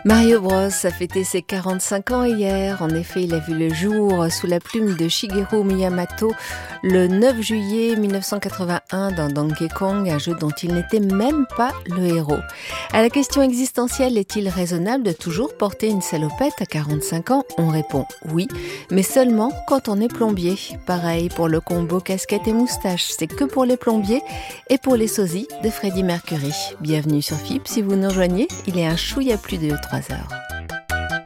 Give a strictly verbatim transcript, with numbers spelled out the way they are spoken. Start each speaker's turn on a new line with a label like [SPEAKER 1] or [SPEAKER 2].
[SPEAKER 1] Mario Bros a fêté ses quarante-cinq ans hier. En effet, il a vu le jour sous la plume de Shigeru Miyamoto le neuf juillet mille neuf cent quatre-vingt-un dans Donkey Kong, un jeu dont il n'était même pas le héros. À la question existentielle, est-il raisonnable de toujours porter une salopette à quarante-cinq ans? On répond oui, mais seulement quand on est plombier. Pareil pour le combo casquette et moustache, c'est que pour les plombiers et pour les sosies de Freddie Mercury. Bienvenue sur F I P, si vous nous rejoignez, il est un chouïa plus de trois heures.